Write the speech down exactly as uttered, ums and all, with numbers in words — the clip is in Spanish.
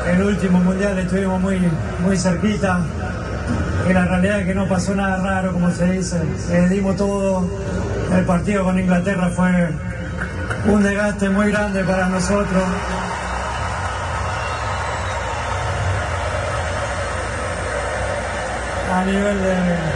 el último mundial estuvimos muy, muy cerquita, y la realidad es que no pasó nada raro, como se dice. Le dimos todo. El partido con Inglaterra fue un desgaste muy grande para nosotros. A nivel de